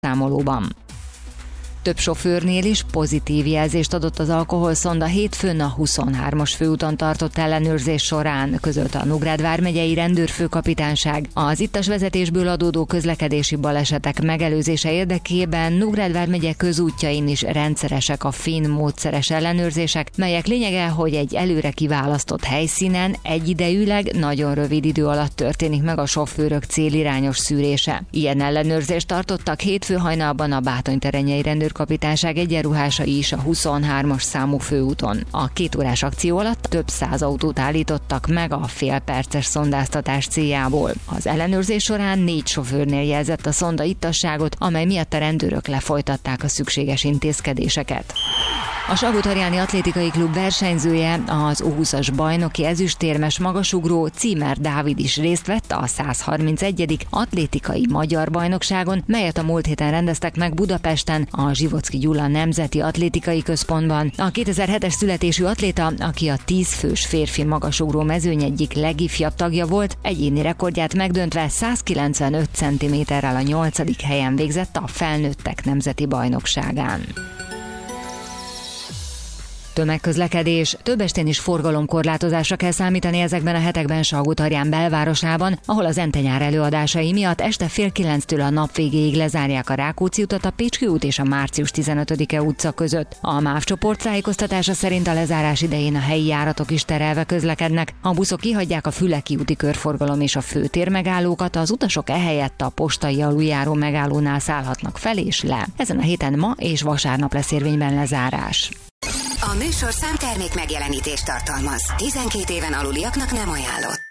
számolóban. Több sofőrnél is pozitív jelzést adott az alkoholszonda hétfőn a 23-as főúton tartott ellenőrzés során, közölte a Nógrád vármegyei rendőrfőkapitányság. Az ittas vezetésből adódó közlekedési balesetek megelőzése érdekében Nógrád vármegye közútjain is rendszeresek a finn módszeres ellenőrzések, melyek lényege, hogy egy előre kiválasztott helyszínen egyidejűleg nagyon rövid idő alatt történik meg a sofőrök célirányos szűrése. Ilyen ellenőrzést tartottak hétfő hajnalban a Bátony-terenyei rendőrkapitányság egyenruhásai is a 23-as számú főúton. A 2 órás akció alatt több száz autót állítottak meg a félperces szondáztatás céljából. Az ellenőrzés során 4 sofőrnél jelzett a szonda ittasságot, amely miatt a rendőrök lefolytatták a szükséges intézkedéseket. A Salgótarjáni Atlétikai Klub versenyzője, az U20-as bajnoki ezüstérmes magasugró Címer Dávid is részt vett a 131. atlétikai magyar bajnokságon, melyet a múlt héten rendeztek meg Budapesten, a Zsivocki Gyula Nemzeti Atlétikai Központban. A 2007-es születésű atléta, aki a 10 fős férfi magasugró mezőny egyik legifjabb tagja volt, egyéni rekordját megdöntve 195 cm-rel a 8. helyen végzett a felnőttek nemzeti bajnokságán. Tömegközlekedés. Több estén is forgalomkorlátozásra kell számítani ezekben a hetekben Salgótarján belvárosában, ahol az Entenyár előadásai miatt este 8:30-től a nap végéig lezárják a Rákóczi utat, a Pécski út és a Március 15-e utca között. A MÁV csoport tájékoztatása szerint a lezárás idején a helyi járatok is terelve közlekednek. A buszok kihagyják a Füleki úti körforgalom és a főtér megállókat, az utasok ehelyett a postai aluljáró megállónál szállhatnak fel és le. Ezen a héten ma és vasárnap lesz érvényben lezárás. A műsorszám termék megjelenítést tartalmaz. 12 éven aluliaknak nem ajánlott.